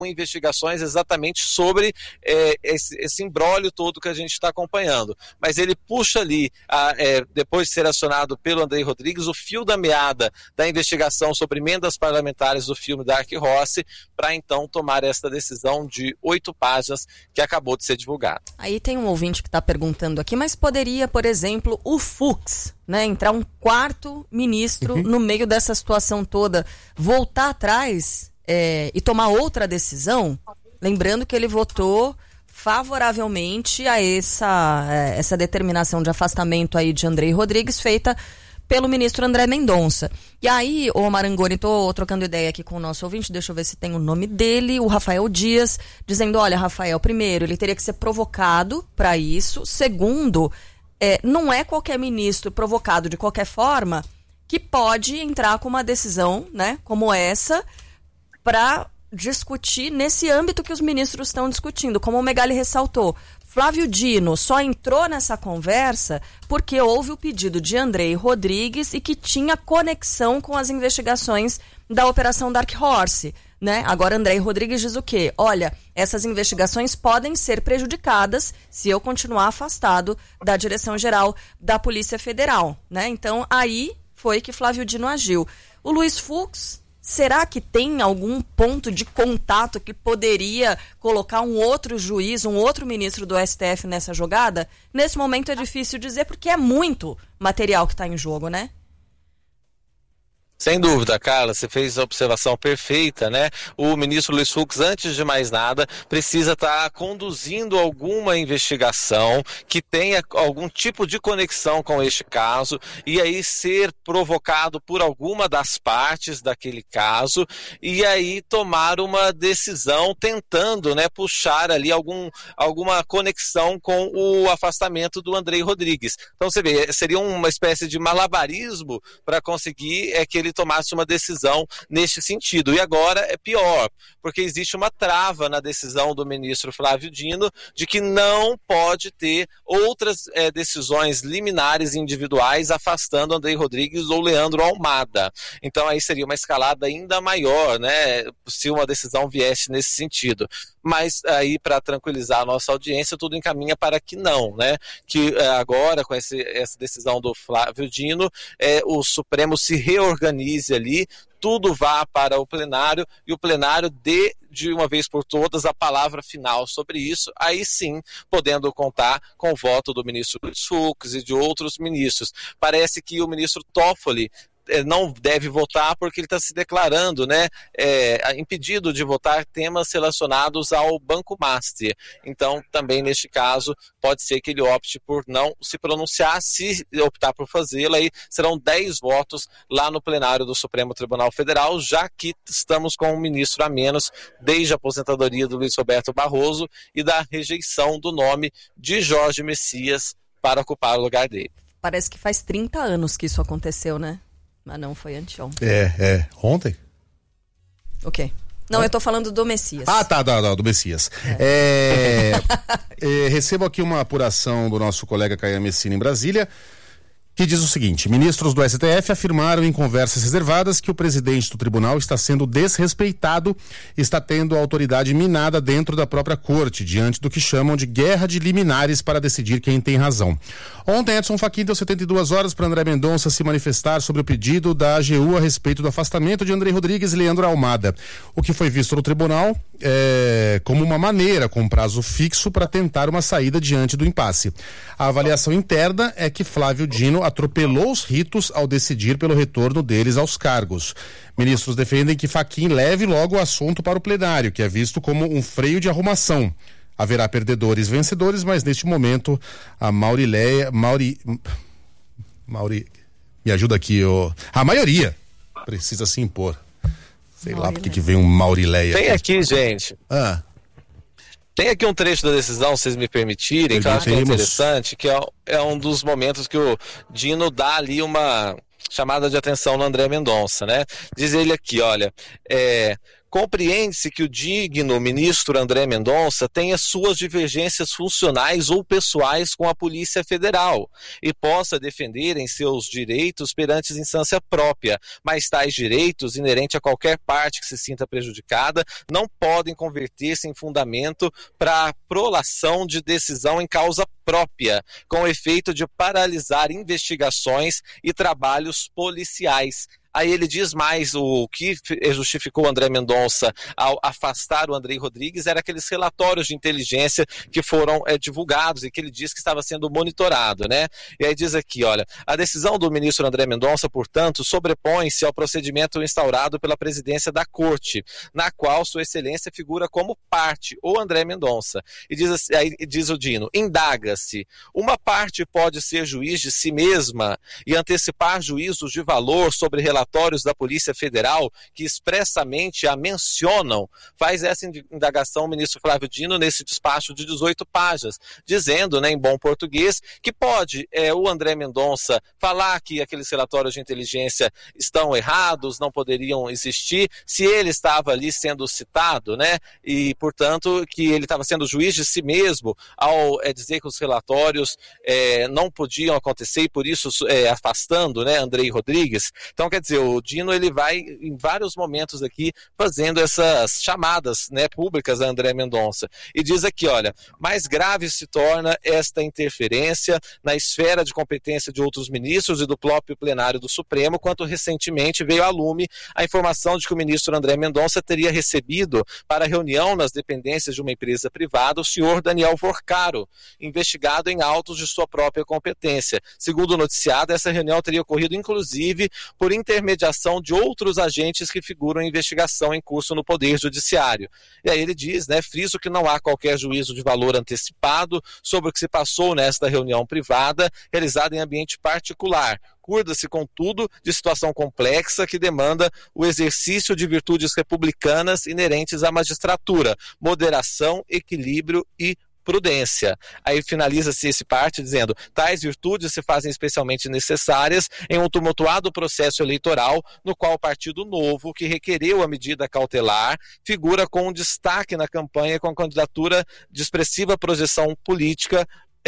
investigações exatamente sobre esse imbróglio todo que a gente está acompanhando. Mas ele puxa ali, depois de ser acionado pelo Andrei Rodrigues, o fio da meada da investigação sobre emendas parlamentares do filme Dark Horse, para então tomar esta decisão de 8 páginas que acabou de ser divulgada. Aí tem um ouvinte que está perguntando aqui, mas poderia, por exemplo, o Fux, né, entrar um quarto ministro no meio dessa situação toda, voltar atrás e tomar outra decisão? Lembrando que ele votou favoravelmente a essa determinação de afastamento aí de Andrei Rodrigues, feita pelo ministro André Mendonça. E aí, o Marangoni, estou trocando ideia aqui com o nosso ouvinte, deixa eu ver se tem o nome dele, o Rafael Dias, dizendo, olha, Rafael, primeiro, ele teria que ser provocado para isso. Segundo, não é qualquer ministro provocado de qualquer forma que pode entrar com uma decisão, né, como essa, para discutir nesse âmbito que os ministros estão discutindo. Como o Megali ressaltou, Flávio Dino só entrou nessa conversa porque houve o pedido de Andrei Rodrigues e que tinha conexão com as investigações da Operação Dark Horse, né? Agora Andrei Rodrigues diz o quê? Olha, essas investigações podem ser prejudicadas se eu continuar afastado da direção-geral da Polícia Federal, né? Então aí foi que Flávio Dino agiu. O Luiz Fux, será que tem algum ponto de contato que poderia colocar um outro juiz, um outro ministro do STF nessa jogada? Nesse momento é difícil dizer, porque é muito material que está em jogo, né? Sem dúvida, Carla, você fez a observação perfeita, né? O ministro Luiz Fux, antes de mais nada, precisa estar conduzindo alguma investigação que tenha algum tipo de conexão com este caso e aí ser provocado por alguma das partes daquele caso e aí tomar uma decisão tentando, né, puxar ali alguma conexão com o afastamento do Andrei Rodrigues. Então você vê, seria uma espécie de malabarismo para conseguir que ele tomasse uma decisão neste sentido. E agora é pior, porque existe uma trava na decisão do ministro Flávio Dino de que não pode ter outras decisões liminares individuais afastando Andrei Rodrigues ou Leandro Almada. Então aí seria uma escalada ainda maior, né, se uma decisão viesse nesse sentido. Mas aí, para tranquilizar a nossa audiência, tudo encaminha para que não, né? Que agora, com essa decisão do Flávio Dino, o Supremo se reorganize ali, tudo vá para o plenário e o plenário dê de uma vez por todas a palavra final sobre isso, aí sim, podendo contar com o voto do ministro Luiz Fux e de outros ministros. Parece que o ministro Toffoli não deve votar porque ele está se declarando, né, impedido de votar temas relacionados ao Banco Master. Então, também neste caso, pode ser que ele opte por não se pronunciar. Se optar por fazê-lo, aí serão 10 votos lá no plenário do Supremo Tribunal Federal, já que estamos com um ministro a menos desde a aposentadoria do Luiz Roberto Barroso e da rejeição do nome de Jorge Messias para ocupar o lugar dele. Parece que faz 30 anos que isso aconteceu, né? Mas não, foi anteontem. Ontem? O quê? Não, eu tô falando do Messias. Ah, tá, do Messias. Recebo aqui uma apuração do nosso colega Caia Messina em Brasília, que diz o seguinte: ministros do STF afirmaram em conversas reservadas que o presidente do tribunal está sendo desrespeitado e está tendo a autoridade minada dentro da própria corte, diante do que chamam de guerra de liminares para decidir quem tem razão. Ontem, Edson Fachin deu 72 horas para André Mendonça se manifestar sobre o pedido da AGU a respeito do afastamento de Andrei Rodrigues e Leandro Almada, o que foi visto no tribunal como uma maneira, com prazo fixo, para tentar uma saída diante do impasse. A avaliação interna é que Flávio Dino atropelou os ritos ao decidir pelo retorno deles aos cargos. Ministros defendem que Fachin leve logo o assunto para o plenário, que é visto como um freio de arrumação. Haverá perdedores e vencedores, mas neste momento a Mauri, me ajuda aqui, a maioria precisa se impor. Sei lá porque que vem um Maurileia. Tem aqui, gente. Tem aqui um trecho da decisão, se vocês me permitirem, que eu acho que é interessante, que é um dos momentos que o Dino dá ali uma chamada de atenção no André Mendonça, né? Diz ele aqui, olha, Compreende-se que o digno ministro André Mendonça tenha suas divergências funcionais ou pessoais com a Polícia Federal e possa defender em seus direitos perante instância própria, mas tais direitos, inerentes a qualquer parte que se sinta prejudicada, não podem converter-se em fundamento para a prolação de decisão em causa própria, com o efeito de paralisar investigações e trabalhos policiais. Aí ele diz mais, o que justificou o André Mendonça ao afastar o Andrei Rodrigues era aqueles relatórios de inteligência que foram divulgados e que ele disse que estava sendo monitorado, né? E aí diz aqui, olha, a decisão do ministro André Mendonça, portanto, sobrepõe-se ao procedimento instaurado pela presidência da Corte, na qual Sua Excelência figura como parte, o André Mendonça. E aí diz o Dino, indaga-se, uma parte pode ser juiz de si mesma e antecipar juízos de valor sobre relatórios da Polícia Federal que expressamente a mencionam. Faz essa indagação o ministro Flávio Dino nesse despacho de 18 páginas, dizendo, né, em bom português, que pode o André Mendonça falar que aqueles relatórios de inteligência estão errados, não poderiam existir, se ele estava ali sendo citado, né, e, portanto, que ele estava sendo juiz de si mesmo ao dizer que os relatórios não podiam acontecer e, por isso, afastando, né, Andrei Rodrigues. Então, quer dizer, o Dino ele vai em vários momentos aqui fazendo essas chamadas, né, públicas a André Mendonça e diz aqui, olha, mais grave se torna esta interferência na esfera de competência de outros ministros e do próprio plenário do Supremo, quanto recentemente veio à lume a informação de que o ministro André Mendonça teria recebido para reunião nas dependências de uma empresa privada o senhor Daniel Vorcaro, investigado em autos de sua própria competência. Segundo o noticiado, essa reunião teria ocorrido inclusive por intermediação de outros agentes que figuram em investigação em curso no Poder Judiciário. E aí ele diz, né, friso que não há qualquer juízo de valor antecipado sobre o que se passou nesta reunião privada, realizada em ambiente particular. Curda-se, contudo, de situação complexa que demanda o exercício de virtudes republicanas inerentes à magistratura, moderação, equilíbrio e prudência. Aí finaliza-se esse parte dizendo, tais virtudes se fazem especialmente necessárias em um tumultuado processo eleitoral no qual o Partido Novo, que requereu a medida cautelar, figura com um destaque na campanha com a candidatura de expressiva projeção política,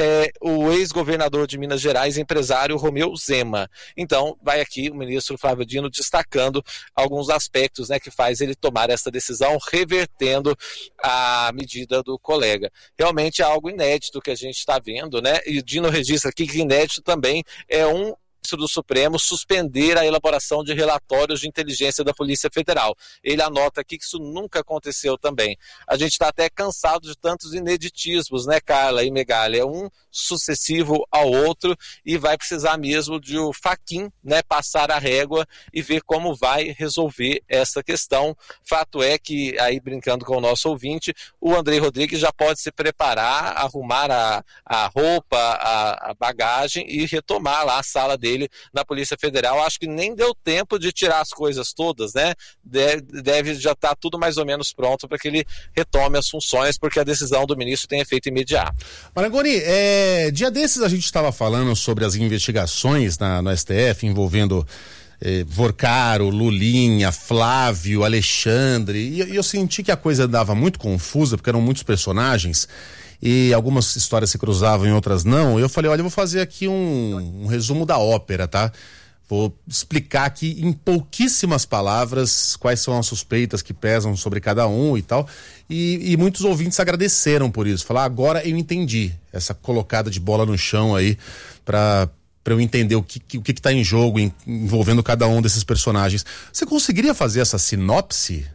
o ex-governador de Minas Gerais, empresário Romeu Zema. Então, vai aqui o ministro Flávio Dino destacando alguns aspectos, né, que faz ele tomar essa decisão, revertendo a medida do colega. Realmente é algo inédito que a gente está vendo, né? E o Dino registra aqui que inédito também é um do Supremo suspender a elaboração de relatórios de inteligência da Polícia Federal. Ele anota aqui que isso nunca aconteceu também. A gente está até cansado de tantos ineditismos, né, Carla e Megali? É um sucessivo ao outro e vai precisar mesmo de o Fachin, né, passar a régua e ver como vai resolver essa questão. Fato é que, aí brincando com o nosso ouvinte, o Andrei Rodrigues já pode se preparar, arrumar a roupa, a bagagem e retomar lá a sala dele na Polícia Federal. Acho que nem deu tempo de tirar as coisas todas, né? Deve já estar tudo mais ou menos pronto para que ele retome as funções, porque a decisão do ministro tem efeito imediato. Marangoni, dia desses a gente estava falando sobre as investigações no STF envolvendo Vorcaro, Lulinha, Flávio, Alexandre, e eu senti que a coisa andava muito confusa, porque eram muitos personagens e algumas histórias se cruzavam e outras não. Eu falei, olha, eu vou fazer aqui um resumo da ópera, tá? Vou explicar aqui em pouquíssimas palavras quais são as suspeitas que pesam sobre cada um e tal. E muitos ouvintes agradeceram por isso. Falaram, agora eu entendi essa colocada de bola no chão aí para eu entender o que está em jogo envolvendo cada um desses personagens. Você conseguiria fazer essa sinopse?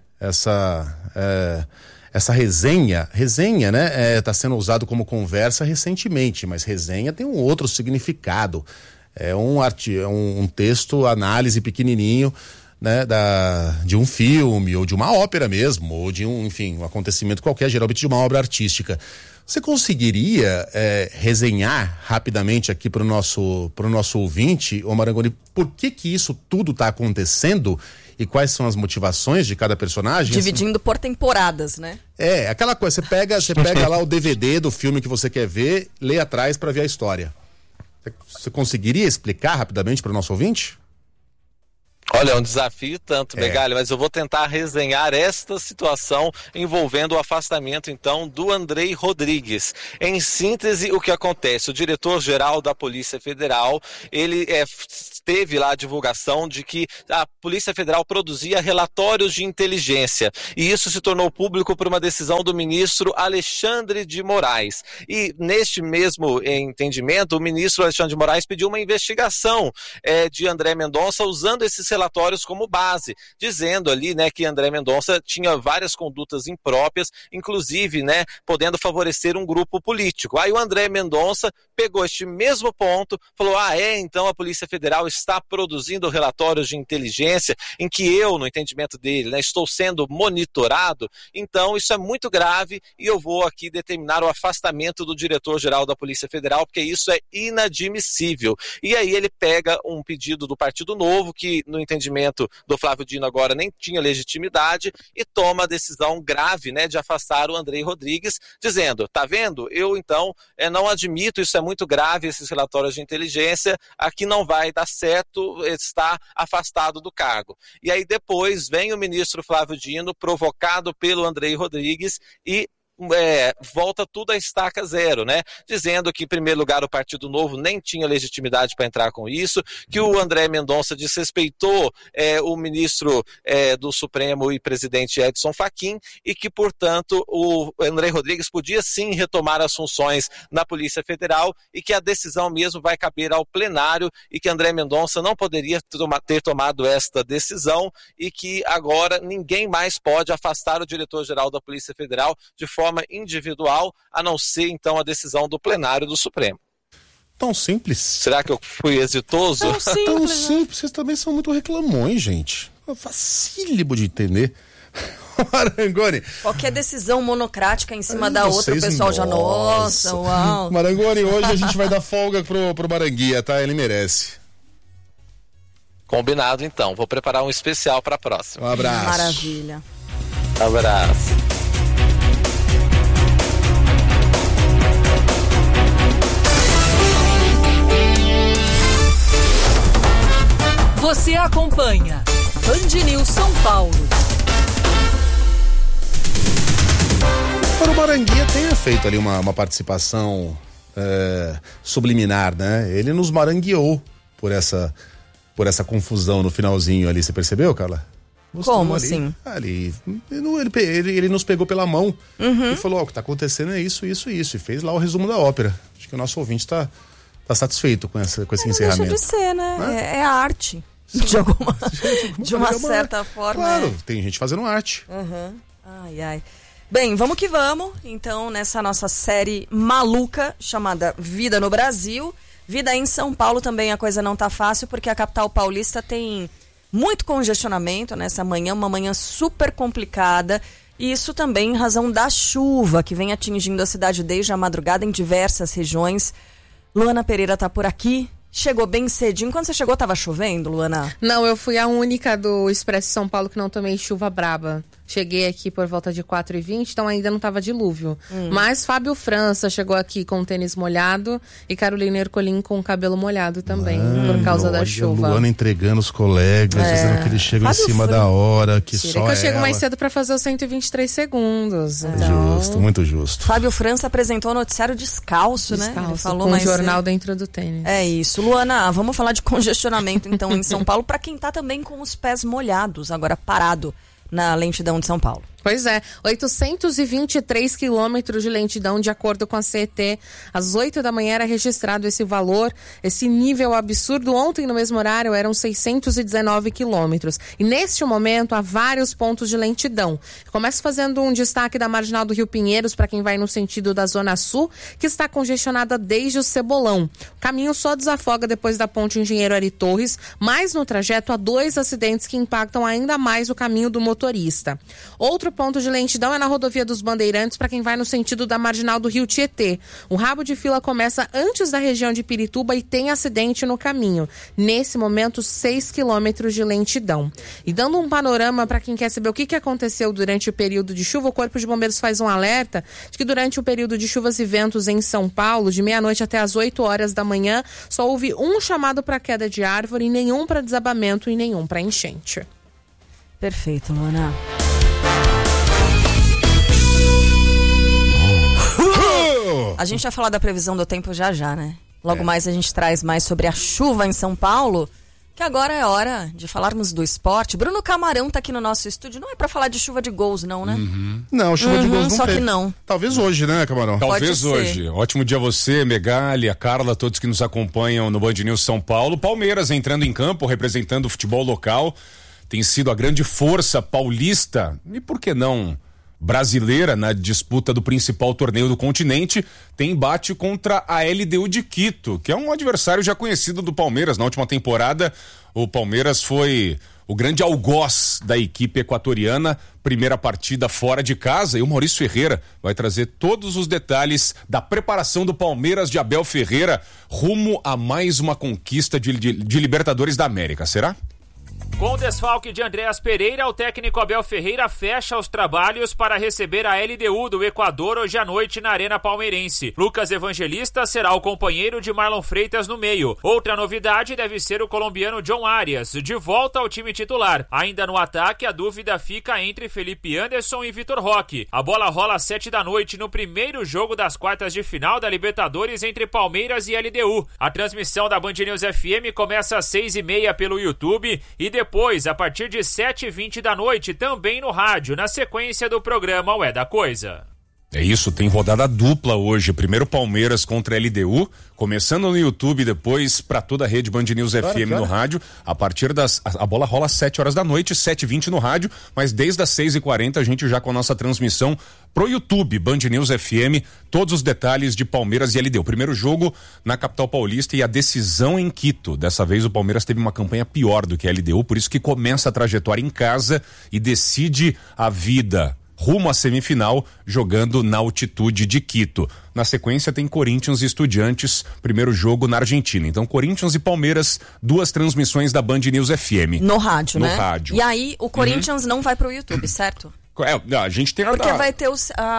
Essa resenha, né? Tá sendo usado como conversa recentemente, mas resenha tem um outro significado. É um texto, análise pequenininho, né, de um filme, ou de uma ópera mesmo, ou de um acontecimento qualquer, geralmente de uma obra artística. Você conseguiria resenhar rapidamente aqui para o nosso ouvinte, ô Marangoni, por que isso tudo está acontecendo e quais são as motivações de cada personagem? Dividindo por temporadas, né? Aquela coisa, você pega lá o DVD do filme que você quer ver, lê atrás para ver a história. Você conseguiria explicar rapidamente para o nosso ouvinte? Olha, é um desafio tanto, Megali, mas eu vou tentar resenhar esta situação envolvendo o afastamento, então, do Andrei Rodrigues. Em síntese, o que acontece? O diretor-geral da Polícia Federal, ele teve lá a divulgação de que a Polícia Federal produzia relatórios de inteligência, e isso se tornou público por uma decisão do ministro Alexandre de Moraes. E neste mesmo entendimento, o ministro Alexandre de Moraes pediu uma investigação de André Mendonça usando esses relatórios como base, dizendo ali, né, que André Mendonça tinha várias condutas impróprias, inclusive, né, podendo favorecer um grupo político. Aí o André Mendonça pegou este mesmo ponto, falou, então a Polícia Federal está produzindo relatórios de inteligência em que eu, no entendimento dele, né, estou sendo monitorado, então isso é muito grave e eu vou aqui determinar o afastamento do diretor-geral da Polícia Federal, porque isso é inadmissível. E aí ele pega um pedido do Partido Novo, que no entendimento do Flávio Dino agora nem tinha legitimidade, e toma a decisão grave, né, de afastar o Andrei Rodrigues, dizendo, tá vendo? Eu então não admito, isso é muito grave, esses relatórios de inteligência, aqui não vai dar certo, está afastado do cargo. E aí depois vem o ministro Flávio Dino, provocado pelo Andrei Rodrigues, e volta tudo a estaca zero, né? Dizendo que, em primeiro lugar, o Partido Novo nem tinha legitimidade para entrar com isso, que o André Mendonça desrespeitou o ministro do Supremo e presidente Edson Fachin, e que, portanto, o André Rodrigues podia sim retomar as funções na Polícia Federal e que a decisão mesmo vai caber ao plenário e que André Mendonça não poderia ter tomado esta decisão e que agora ninguém mais pode afastar o diretor-geral da Polícia Federal de forma individual, a não ser então a decisão do plenário do Supremo. Tão simples. Será que eu fui exitoso? Tão simples. Tão simples. Vocês também são muito reclamões, gente. É facílimo de entender. Marangoni. Qualquer decisão monocrática em cima da outra, o pessoal já, nossa, uau. Marangoni, hoje a gente vai dar folga pro Maranguia, tá? Ele merece. Combinado, então. Vou preparar um especial para a próxima. Um abraço. Maravilha. Abraço. Você acompanha Band News São Paulo. Para o Maranguia tenha feito ali uma participação subliminar, né? Ele nos marangueou por essa confusão no finalzinho ali, você percebeu, Carla? Mostrou como ali, assim? Ele nos pegou pela mão e falou, o que está acontecendo é isso, isso, isso, e fez lá o resumo da ópera. Acho que o nosso ouvinte está satisfeito com esse encerramento. Deixa de ser, né? É arte. De uma certa forma. Claro, tem gente fazendo arte. Ai, ai. Bem, vamos que vamos. Então, nessa nossa série maluca chamada Vida no Brasil. Vida em São Paulo também a coisa não tá fácil, porque a capital paulista tem muito congestionamento nessa manhã, uma manhã super complicada. E isso também em razão da chuva que vem atingindo a cidade desde a madrugada em diversas regiões. Luana Pereira tá por aqui. Chegou bem cedinho. Quando você chegou, tava chovendo, Luana? Não, eu fui a única do Expresso São Paulo que não tomei chuva braba. Cheguei aqui por volta de 4h20, então ainda não tava dilúvio. Mas Fábio França chegou aqui com tênis molhado e Carolina Ercolim com o cabelo molhado também, por causa da chuva. Luana entregando os colegas, dizendo que eles chegam Fábio em cima da hora, que só que eu chego mais cedo pra fazer os 123 segundos. Então... Justo, muito justo. Fábio França apresentou o noticiário descalço, né? Ele falou com mais o jornal dentro do tênis. É isso. Luana, vamos falar de congestionamento então em São Paulo, pra quem tá também com os pés molhados, agora parado na lentidão de São Paulo. Pois é, 823 quilômetros de lentidão, de acordo com a CET. Às 8 da manhã era registrado esse valor, esse nível absurdo. Ontem, no mesmo horário, eram 619 quilômetros. E neste momento, há vários pontos de lentidão. Começo fazendo um destaque da Marginal do Rio Pinheiros, para quem vai no sentido da Zona Sul, que está congestionada desde o Cebolão. O caminho só desafoga depois da ponte Engenheiro Ari Torres, mas no trajeto há 2 acidentes que impactam ainda mais o caminho do motorista. Outro outro ponto de lentidão é na rodovia dos Bandeirantes para quem vai no sentido da marginal do Rio Tietê. O rabo de fila começa antes da região de Pirituba e tem acidente no caminho. Nesse momento, 6 quilômetros de lentidão. E dando um panorama para quem quer saber o que aconteceu durante o período de chuva, o Corpo de Bombeiros faz um alerta de que durante o período de chuvas e ventos em São Paulo, de meia-noite até as 8 horas da manhã, só houve um chamado para queda de árvore, nenhum para desabamento e nenhum para enchente. Perfeito, Luana. A gente vai falar da previsão do tempo já, né? Logo mais a gente traz mais sobre a chuva em São Paulo, que agora é hora de falarmos do esporte. Bruno Camarão tá aqui no nosso estúdio. Não é pra falar de chuva de gols, não, né? Não, chuva de gols não só teve. que não. Talvez hoje, né, Camarão? Talvez Pode hoje. ser. Ótimo dia a você, Megali, a Carla, todos que nos acompanham no Band News São Paulo. Palmeiras entrando em campo, representando o futebol local. Tem sido a grande força paulista e, por que não, brasileira na disputa do principal torneio do continente. Tem embate contra a LDU de Quito, que é um adversário já conhecido do Palmeiras. Na última temporada, o Palmeiras foi o grande algoz da equipe equatoriana, primeira partida fora de casa, e o Maurício Ferreira vai trazer todos os detalhes da preparação do Palmeiras de Abel Ferreira rumo a mais uma conquista de Libertadores da América, será? Com o desfalque de Andréas Pereira, o técnico Abel Ferreira fecha os trabalhos para receber a LDU do Equador hoje à noite na Arena Palmeirense. Lucas Evangelista será o companheiro de Marlon Freitas no meio. Outra novidade deve ser o colombiano John Arias, de volta ao time titular. Ainda no ataque, a dúvida fica entre Felipe Anderson e Vitor Roque. A bola rola às 7 da noite no primeiro jogo das quartas de final da Libertadores entre Palmeiras e LDU. A transmissão da Band News FM começa às 6h30 pelo YouTube e depois, a partir de 7h20 da noite, também no rádio, na sequência do programa Ué da Coisa. É isso, tem rodada dupla hoje. Primeiro Palmeiras contra a LDU, começando no YouTube, depois para toda a rede Band News FM no rádio. A partir a bola rola às 7 horas da noite, 7h20 no rádio, mas desde as 6h40 a gente já com a nossa transmissão pro YouTube, Band News FM, todos os detalhes de Palmeiras e LDU. Primeiro jogo na capital paulista e a decisão em Quito. Dessa vez o Palmeiras teve uma campanha pior do que a LDU, por isso que começa a trajetória em casa e decide a vida rumo à semifinal, jogando na altitude de Quito. Na sequência tem Corinthians e Estudiantes, primeiro jogo na Argentina. Então Corinthians e Palmeiras, duas transmissões da Band News FM. No rádio, né? No rádio. E aí o Corinthians não vai pro YouTube, certo? A gente tem Porque vai ter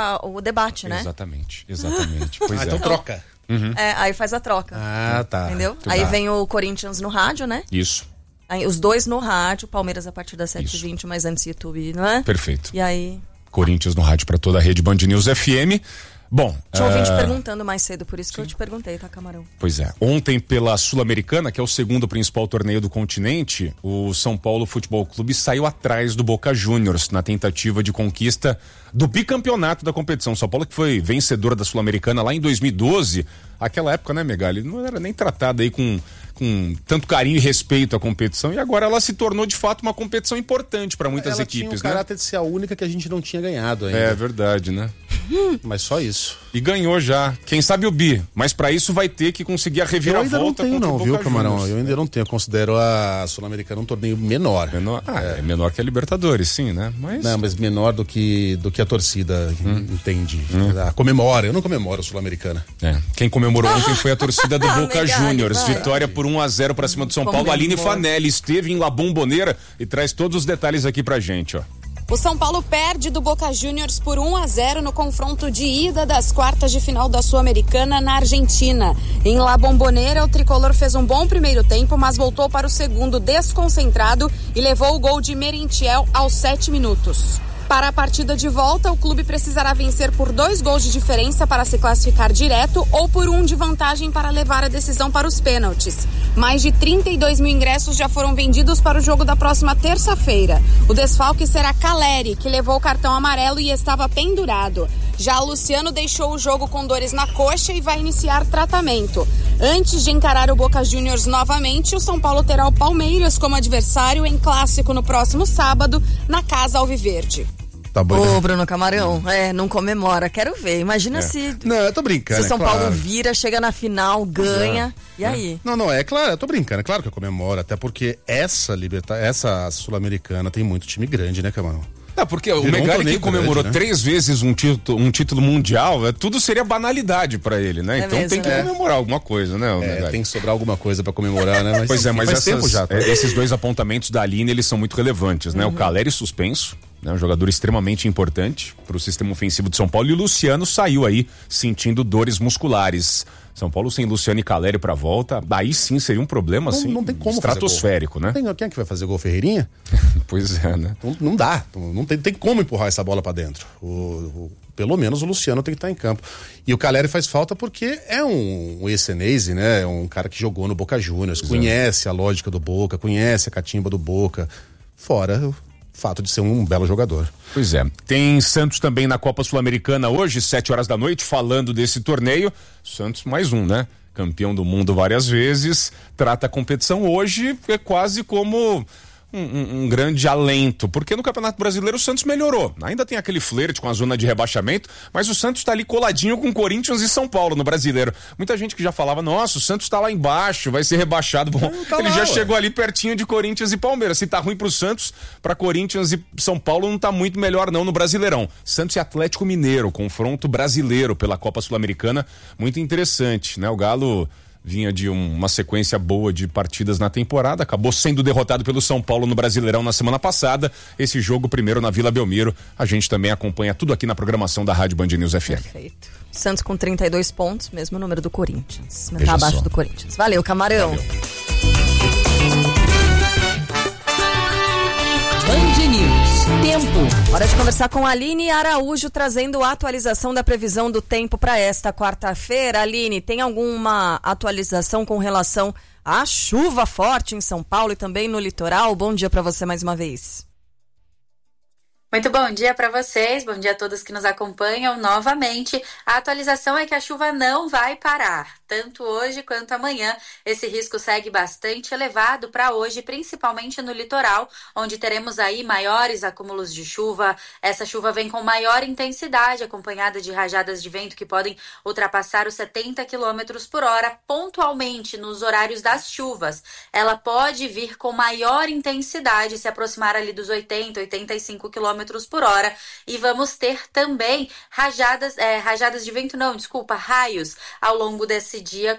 o debate, né? Exatamente. Pois Então troca. Aí faz a troca. Ah, tá. Entendeu? Aí vem o Corinthians no rádio, né? Isso. Aí os dois no rádio, Palmeiras a partir das 7h20, mas antes YouTube, não é? Perfeito. E aí... Corinthians no rádio para toda a rede Band News FM. Bom, tinha ouvinte perguntando mais cedo, por isso que eu te perguntei, tá, Camarão? Pois é. Ontem, pela Sul-Americana, que é o segundo principal torneio do continente, o São Paulo Futebol Clube saiu atrás do Boca Juniors na tentativa de conquista do bicampeonato da competição. São Paulo, que foi vencedora da Sul-Americana lá em 2012, aquela época, né, Megali? Não era nem tratada aí com tanto carinho e respeito à competição, e agora ela se tornou de fato uma competição importante para muitas ela equipes, tinha o né? caráter de ser a única que a gente não tinha ganhado ainda. É verdade, né? Mas só isso. E ganhou já. Quem sabe o bi, mas para isso vai ter que conseguir a reviravolta. Eu ainda não tenho não, viu, Camarão? Juniors. Eu ainda não tenho. Eu considero a Sul-Americana um torneio menor. É menor que a Libertadores, sim, né? Mas menor do que a torcida entende. Comemora. Eu não comemoro a Sul-Americana. Quem comemorou ontem foi a torcida do Boca Megali, Juniors. vai. Vitória por 1-0 para cima do São Paulo. Aline Fanelli esteve em La Bombonera e traz todos os detalhes aqui pra gente, ó. O São Paulo perde do Boca Juniors por 1-0 no confronto de ida das quartas de final da Sul-Americana na Argentina. Em La Bombonera, o tricolor fez um bom primeiro tempo, mas voltou para o segundo desconcentrado e levou o gol de Merentiel aos 7 minutos. Para a partida de volta, o clube precisará vencer por 2 gols de diferença para se classificar direto ou por 1 de vantagem para levar a decisão para os pênaltis. Mais de 32 mil ingressos já foram vendidos para o jogo da próxima terça-feira. O desfalque será Caleri, que levou o cartão amarelo e estava pendurado. Já Luciano deixou o jogo com dores na coxa e vai iniciar tratamento. Antes de encarar o Boca Juniors novamente, o São Paulo terá o Palmeiras como adversário em clássico no próximo sábado, na Casa Alviverde. Tá bom. Ô, Bruno Camarão, não comemora, quero ver. Imagina se... Não, eu tô brincando. Se o São claro. Paulo vira, chega na final, ganha, e aí? Não, é claro, eu tô brincando. É claro que eu comemoro, até porque essa Sul-Americana tem muito time grande, né, Camarão? Porque o Megali que comemorou 3 vezes um título mundial, tudo seria banalidade pra ele, né? Então mesmo, tem que comemorar alguma coisa, né? Tem que sobrar alguma coisa pra comemorar, né? Pois é, mas esses 2 apontamentos da Aline, eles são muito relevantes, né? O Caleri suspenso, né? Um jogador extremamente importante pro sistema ofensivo de São Paulo, e o Luciano saiu aí sentindo dores musculares. São Paulo sem Luciano e Caleri pra volta, daí sim seria um problema, assim, não tem como estratosférico, né? Quem é que vai fazer gol? Ferreirinha? Pois é, né? Não dá, não tem como empurrar essa bola pra dentro. Pelo menos o Luciano tem que estar em campo. E o Caleri faz falta porque é um ex-Senese, né? É um cara que jogou no Boca Juniors, conhece a lógica do Boca, conhece a catimba do Boca, fora o fato de ser um belo jogador. Pois é. Tem Santos também na Copa Sul-Americana hoje, 7h, falando desse torneio. Santos mais um, né? Campeão do mundo várias vezes, trata a competição hoje, é quase como um grande alento, porque no Campeonato Brasileiro o Santos melhorou, ainda tem aquele flerte com a zona de rebaixamento, mas o Santos tá ali coladinho com Corinthians e São Paulo no Brasileiro. Muita gente que já falava, nossa, o Santos tá lá embaixo, vai ser rebaixado. Bom, ele já chegou ali pertinho de Corinthians e Palmeiras. Se tá ruim pro Santos, pra Corinthians e São Paulo não tá muito melhor não no Brasileirão. Santos e Atlético Mineiro, confronto brasileiro pela Copa Sul-Americana, muito interessante, né? O Galo vinha de uma sequência boa de partidas na temporada, acabou sendo derrotado pelo São Paulo no Brasileirão na semana passada. Esse jogo primeiro na Vila Belmiro, a gente também acompanha tudo aqui na programação da Rádio Band News FM. Perfeito. Santos com 32 pontos, mesmo número do Corinthians, tá abaixo do Corinthians. Valeu, Camarão. Band News. Tempo. Hora de conversar com a Aline Araújo, trazendo a atualização da previsão do tempo para esta quarta-feira. Aline, tem alguma atualização com relação à chuva forte em São Paulo e também no litoral? Bom dia para você mais uma vez. Muito bom dia para vocês, bom dia a todos que nos acompanham novamente. A atualização é que a chuva não vai parar, tanto hoje quanto amanhã. Esse risco segue bastante elevado para hoje, principalmente no litoral, onde teremos aí maiores acúmulos de chuva. Essa chuva vem com maior intensidade, acompanhada de rajadas de vento que podem ultrapassar os 70 km por hora, pontualmente nos horários das chuvas. Ela pode vir com maior intensidade, se aproximar ali dos 80, 85 km por hora, e vamos ter também raios ao longo desse dia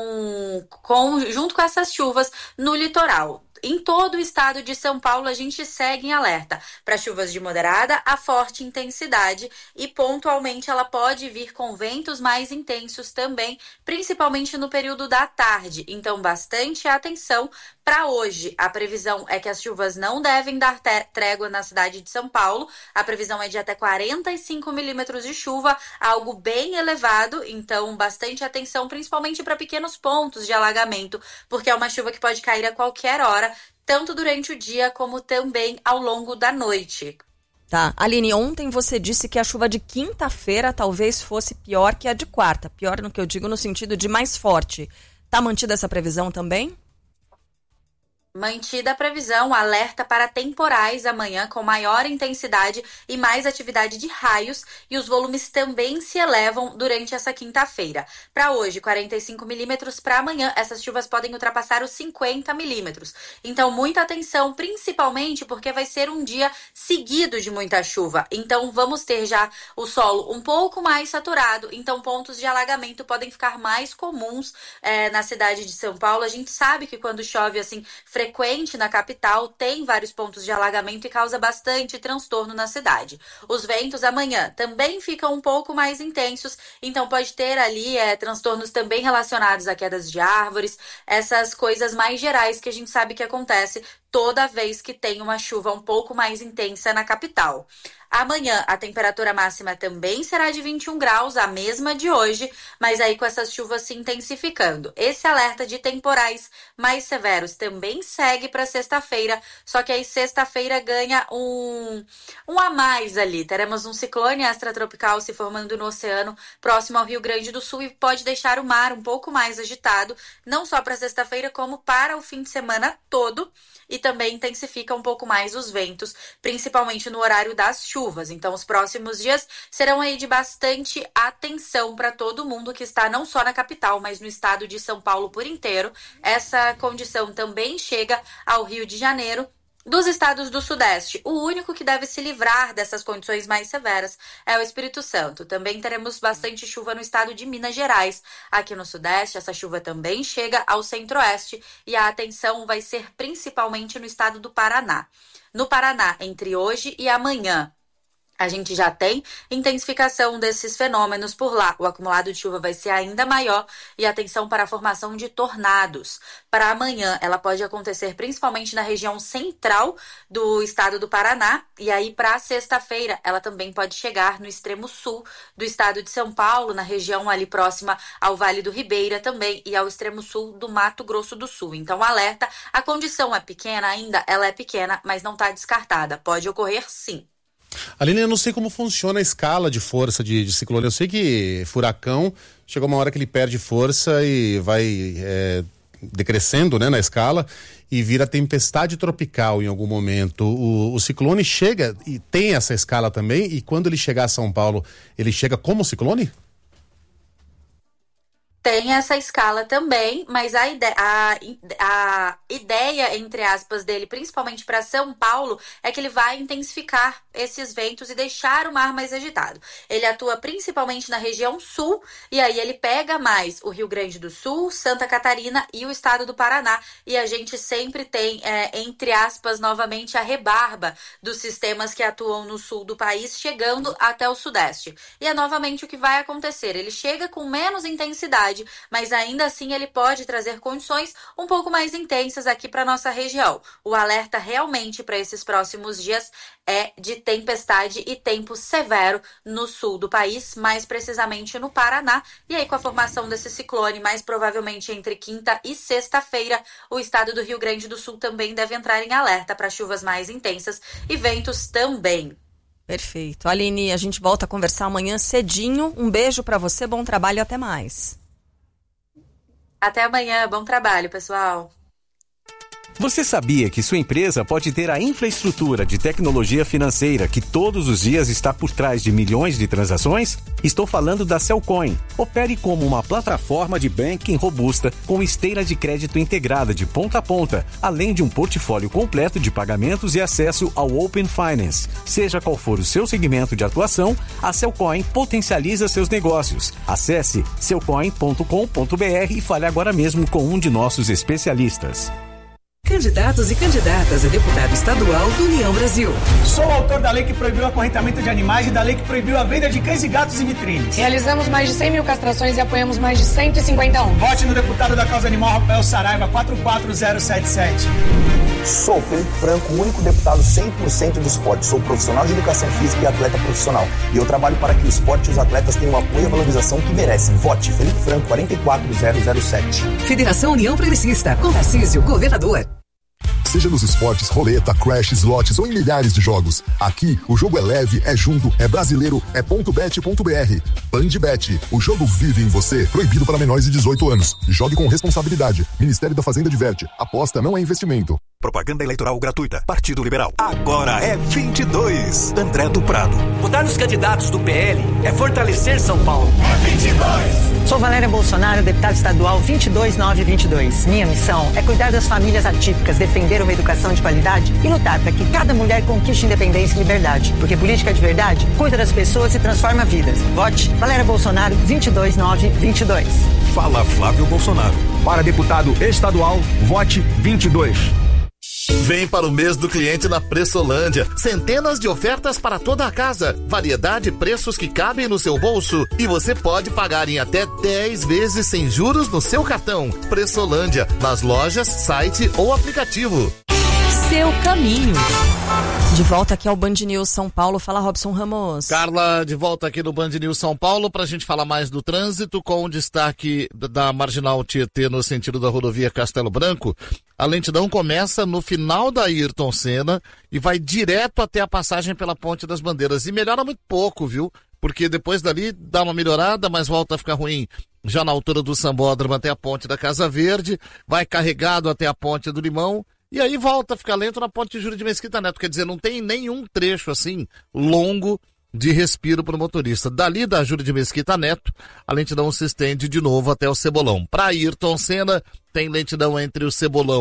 junto com essas chuvas no litoral. Em todo o estado de São Paulo, a gente segue em alerta para chuvas de moderada a forte intensidade e, pontualmente, ela pode vir com ventos mais intensos também, principalmente no período da tarde. Então, bastante atenção para hoje. A previsão é que as chuvas não devem dar trégua na cidade de São Paulo. A previsão é de até 45 milímetros de chuva, algo bem elevado. Então, bastante atenção, principalmente para pequenos pontos de alagamento, porque é uma chuva que pode cair a qualquer hora, tanto durante o dia como também ao longo da noite. Tá, Aline, ontem você disse que a chuva de quinta-feira talvez fosse pior que a de quarta. Pior no que eu digo no sentido de mais forte. Tá mantida essa previsão também? Mantida a previsão, alerta para temporais amanhã com maior intensidade e mais atividade de raios, e os volumes também se elevam durante essa quinta-feira. Para hoje, 45 milímetros, para amanhã, essas chuvas podem ultrapassar os 50 milímetros. Então, muita atenção, principalmente porque vai ser um dia seguido de muita chuva. Então, vamos ter já o solo um pouco mais saturado, então pontos de alagamento podem ficar mais comuns na cidade de São Paulo. A gente sabe que quando chove assim frequente na capital, tem vários pontos de alagamento e causa bastante transtorno na cidade. Os ventos amanhã também ficam um pouco mais intensos, então pode ter ali transtornos também relacionados a quedas de árvores, essas coisas mais gerais que a gente sabe que acontece toda vez que tem uma chuva um pouco mais intensa na capital. Amanhã, a temperatura máxima também será de 21 graus, a mesma de hoje, mas aí com essas chuvas se intensificando. Esse alerta de temporais mais severos também segue para sexta-feira, só que aí sexta-feira ganha um a mais ali. Teremos um ciclone extratropical se formando no oceano próximo ao Rio Grande do Sul e pode deixar o mar um pouco mais agitado, não só para sexta-feira, como para o fim de semana todo. E também intensifica um pouco mais os ventos, principalmente no horário das chuvas. Então, os próximos dias serão aí de bastante atenção para todo mundo que está não só na capital, mas no estado de São Paulo por inteiro. Essa condição também chega ao Rio de Janeiro Dos estados do Sudeste, o único que deve se livrar dessas condições mais severas é o Espírito Santo. Também teremos bastante chuva no estado de Minas Gerais. Aqui no Sudeste, essa chuva também chega ao Centro-Oeste e a atenção vai ser principalmente no estado do Paraná. No Paraná, entre hoje e amanhã, a gente já tem intensificação desses fenômenos por lá. O acumulado de chuva vai ser ainda maior e atenção para a formação de tornados. Para amanhã, ela pode acontecer principalmente na região central do estado do Paraná. E aí, para sexta-feira, ela também pode chegar no extremo sul do estado de São Paulo, na região ali próxima ao Vale do Ribeira também e ao extremo sul do Mato Grosso do Sul. Então, alerta, a condição é pequena ainda, ela é pequena, mas não está descartada. Pode ocorrer sim. Aline, eu não sei como funciona a escala de força de ciclone. Eu sei que furacão, chega uma hora que ele perde força e vai decrescendo, né, na escala e vira tempestade tropical em algum momento. O ciclone chega e tem essa escala também, e quando ele chegar a São Paulo, ele chega como ciclone? Tem essa escala também, mas a ideia, entre aspas, dele, principalmente para São Paulo, é que ele vai intensificar esses ventos e deixar o mar mais agitado. Ele atua principalmente na região sul, e aí ele pega mais o Rio Grande do Sul, Santa Catarina e o estado do Paraná, e a gente sempre tem, entre aspas, novamente, a rebarba dos sistemas que atuam no sul do país, chegando até o sudeste. E é novamente o que vai acontecer. Ele chega com menos intensidade, mas ainda assim ele pode trazer condições um pouco mais intensas aqui para nossa região. O alerta realmente para esses próximos dias é de tempestade e tempo severo no sul do país, mais precisamente no Paraná. E aí, com a formação desse ciclone, mais provavelmente entre quinta e sexta-feira, o estado do Rio Grande do Sul também deve entrar em alerta para chuvas mais intensas e ventos também. Perfeito. Aline, a gente volta a conversar amanhã cedinho. Um beijo para você, bom trabalho e até mais. Até amanhã, bom trabalho, pessoal. Você sabia que sua empresa pode ter a infraestrutura de tecnologia financeira que todos os dias está por trás de milhões de transações? Estou falando da Cellcoin. Opere como uma plataforma de banking robusta com esteira de crédito integrada de ponta a ponta, além de um portfólio completo de pagamentos e acesso ao Open Finance. Seja qual for o seu segmento de atuação, a Cellcoin potencializa seus negócios. Acesse cellcoin.com.br e fale agora mesmo com um de nossos especialistas. Candidatos e candidatas a deputado estadual do União Brasil. Sou o autor da lei que proibiu o acorrentamento de animais e da lei que proibiu a venda de cães e gatos em vitrines. Realizamos mais de 100 mil castrações e apoiamos mais de 151. Vote no deputado da causa animal, Rafael Saraiva, 44077. Sou Felipe Franco, o único deputado 100% do esporte. Sou profissional de educação física e atleta profissional. E eu trabalho para que o esporte e os atletas tenham o apoio e a valorização que merecem. Vote Felipe Franco, 44007. Federação União Progressista. Com Tarcísio, governador. Seja nos esportes, roleta, crash, slots ou em milhares de jogos. Aqui, o jogo é leve, é junto, é brasileiro, é .bet.br. Bandbet, o jogo vive em você. Proibido para menores de 18 anos. Jogue com responsabilidade. Ministério da Fazenda diverte. Aposta não é investimento. Propaganda eleitoral gratuita. Partido Liberal. Agora é 22. André do Prado. Votar nos candidatos do PL é fortalecer São Paulo. É 22. Sou Valéria Bolsonaro, deputada estadual 22922. Minha missão é cuidar das famílias atípicas, defender uma educação de qualidade e lutar para que cada mulher conquiste independência e liberdade. Porque política de verdade cuida das pessoas e transforma vidas. Vote Valéria Bolsonaro 22922. Fala Flávio Bolsonaro. Para deputado estadual, vote 22. Vem para o mês do cliente na Pressolândia. Centenas de ofertas para toda a casa. Variedade e preços que cabem no seu bolso. E você pode pagar em até 10 vezes sem juros no seu cartão. Pressolândia, nas lojas, site ou aplicativo. Seu caminho. De volta aqui ao Band News São Paulo. Fala, Robson Ramos. Carla, de volta aqui no Band News São Paulo para a gente falar mais do trânsito, com o destaque da Marginal Tietê no sentido da rodovia Castelo Branco. A lentidão começa no final da Ayrton Senna e vai direto até a passagem pela Ponte das Bandeiras. E melhora muito pouco, viu? Porque depois dali dá uma melhorada, mas volta a ficar ruim já na altura do Sambódromo até a Ponte da Casa Verde, vai carregado até a Ponte do Limão. E aí volta a ficar lento na Ponte de Júlio de Mesquita Neto. Quer dizer, não tem nenhum trecho assim longo de respiro para o motorista. Dali da Júlio de Mesquita Neto, a lentidão se estende de novo até o Cebolão. Para Ayrton Senna, tem lentidão entre o Cebolão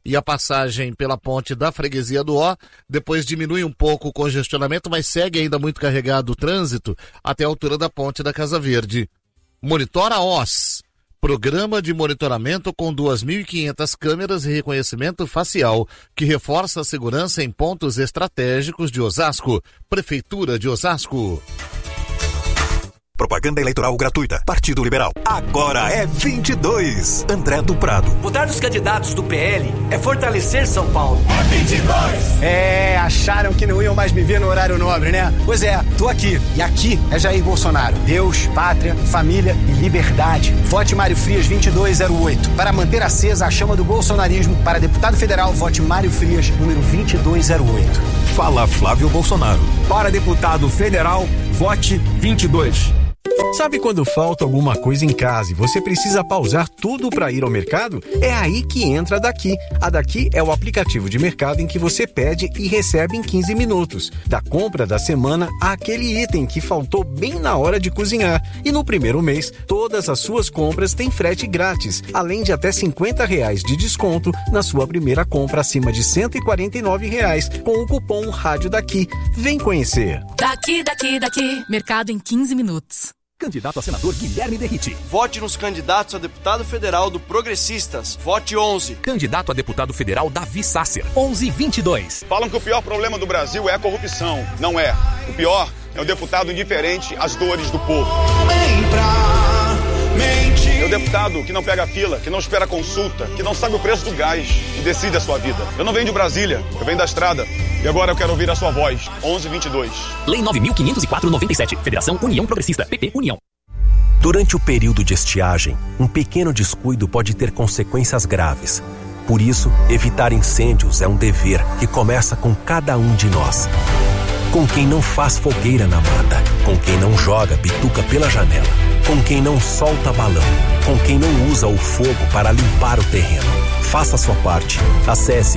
e a passagem pela ponte da Freguesia do Ó. Depois diminui um pouco o congestionamento, mas segue ainda muito carregado o trânsito até a altura da ponte da Casa Verde. Monitora OS, programa de monitoramento com 2.500 câmeras e reconhecimento facial, que reforça a segurança em pontos estratégicos de Osasco. Prefeitura de Osasco. Propaganda eleitoral gratuita. Partido Liberal. Agora é 22. André do Prado. Votar nos candidatos do PL é fortalecer São Paulo. É 22. Acharam que não iam mais me ver no horário nobre, né? Pois é, tô aqui. E aqui é Jair Bolsonaro. Deus, pátria, família e liberdade. Vote Mário Frias 2208. Para manter acesa a chama do bolsonarismo, para deputado federal, vote Mário Frias, número 2208. Fala Flávio Bolsonaro. Para deputado federal, vote 22. Sabe quando falta alguma coisa em casa e você precisa pausar tudo para ir ao mercado? É aí que entra a Daqui. A Daqui é o aplicativo de mercado em que você pede e recebe em 15 minutos. Da compra da semana àquele item que faltou bem na hora de cozinhar. E no primeiro mês, todas as suas compras têm frete grátis, além de até R$50 de desconto na sua primeira compra acima de R$149 com o cupom Rádio Daqui. Vem conhecer. Daqui. Mercado em 15 minutos. Candidato a senador Guilherme Derriti. Vote nos candidatos a deputado federal do Progressistas. Vote 11. Candidato a deputado federal Davi Sasser. 1122. Falam que o pior problema do Brasil é a corrupção. Não é. O pior é o deputado indiferente às dores do povo. É o deputado que não pega fila, que não espera consulta, que não sabe o preço do gás e decide a sua vida. Eu não venho de Brasília, eu venho da estrada. E agora eu quero ouvir a sua voz. 1122. Lei 9.504/97. Federação União Progressista. PP União. Durante o período de estiagem, um pequeno descuido pode ter consequências graves. Por isso, evitar incêndios é um dever que começa com cada um de nós. Com quem não faz fogueira na mata, com quem não joga bituca pela janela, com quem não solta balão, com quem não usa o fogo para limpar o terreno. Faça a sua parte. Acesse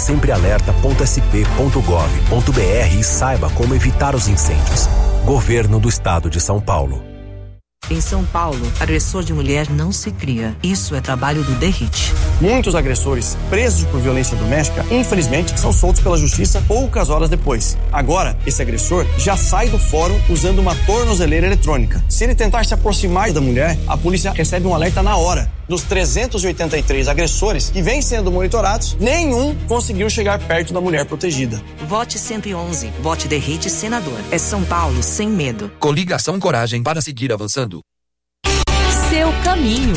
spsemprealerta.sp.gov.br e saiba como evitar os incêndios. Governo do Estado de São Paulo. Em São Paulo, agressor de mulher não se cria. Isso é trabalho do Derrite. Muitos agressores presos por violência doméstica, infelizmente, são soltos pela justiça poucas horas depois. Agora, esse agressor já sai do fórum usando uma tornozeleira eletrônica. Se ele tentar se aproximar da mulher, a polícia recebe um alerta na hora. Dos 383 agressores que vêm sendo monitorados, nenhum conseguiu chegar perto da mulher protegida. Vote 111. Vote Derrite senador. É São Paulo sem medo. Coligação e coragem para seguir avançando. Seu caminho.